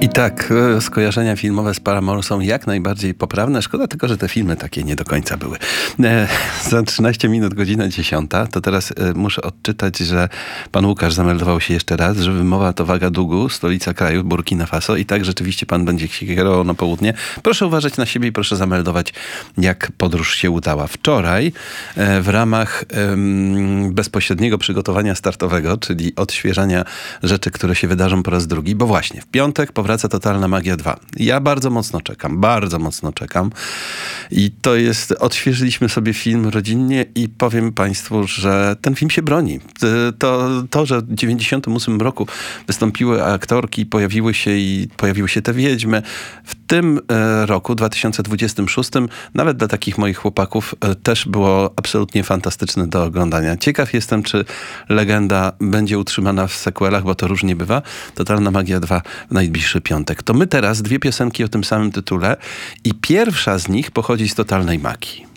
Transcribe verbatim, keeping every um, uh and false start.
I tak, e, skojarzenia filmowe z Paramore są jak najbardziej poprawne. Szkoda tylko, że te filmy takie nie do końca były. E, za trzynaście minut, godzina dziesiąta. To teraz e, muszę odczytać, że pan Łukasz zameldował się jeszcze raz, że wymowa to Wagadugu, stolica kraju, Burkina Faso. I tak rzeczywiście pan będzie się kierował na południe. Proszę uważać na siebie i proszę zameldować, jak podróż się udała. Wczoraj e, w ramach e, bezpośredniego przygotowania startowego, czyli odświeżania rzeczy, które się wydarzą po raz drugi, bo właśnie w piątek powraca Totalna Magia dwa. Ja bardzo mocno czekam, bardzo mocno czekam. I to jest, odświeżyliśmy sobie film rodzinnie i powiem państwu, że ten film się broni. To, to że w dziewięćdziesiątym ósmym roku wystąpiły aktorki, pojawiły się i pojawiły się te wiedźmy. W tym e, roku, dwa tysiące dwudziestym szóstym, nawet dla takich moich chłopaków e, też było absolutnie fantastyczne do oglądania. Ciekaw jestem, czy legenda będzie utrzymana w sequelach, bo to różnie bywa. Totalna Magia dwa w najbliższy piątek. To my teraz dwie piosenki o tym samym tytule i pierwsza z nich pochodzi z Totalnej Magii.